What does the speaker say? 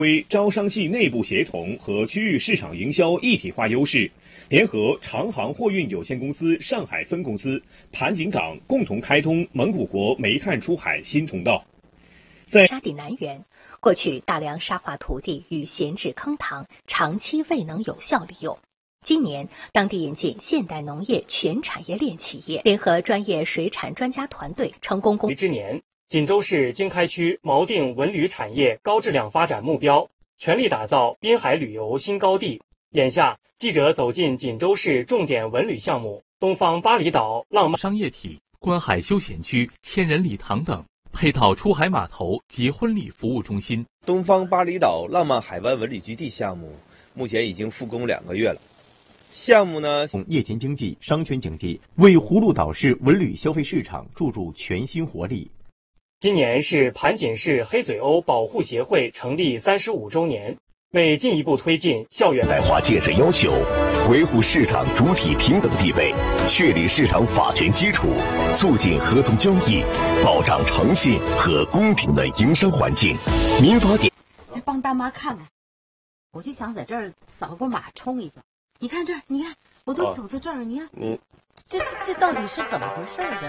为招商系内部协同和区域市场营销一体化优势，联合长航货运有限公司上海分公司、盘锦港共同开通蒙古国煤炭出海新通道。在沙地南缘，过去大量沙化土地与闲置坑塘长期未能有效利用。今年，当地引进现代农业全产业链企业，联合专业水产专家团队，成功之年，锦州市经开区锚定文旅产业高质量发展目标，全力打造滨海旅游新高地。眼下，记者走进锦州市重点文旅项目东方巴厘岛浪漫商业体、观海休闲区、千人礼堂等，配套出海码头及婚礼服务中心。 东方巴厘岛浪漫海湾文旅基地项目目前已经复工2个月了。项目呢， 夜间经济、商圈经济，为葫芦岛市文旅消费市场注入全新活力。 今年是盘锦市黑嘴鸥保护协会成立35周年，为进一步推进校园现代化建设要求，维护市场主体平等地位，确立市场法权基础，促进合同交易，保障诚信和公平的营商环境。民法典， 帮大妈看看，我就想在这儿扫个码冲一下。你看这儿，你看我都走到这儿，你看，这到底是怎么回事？这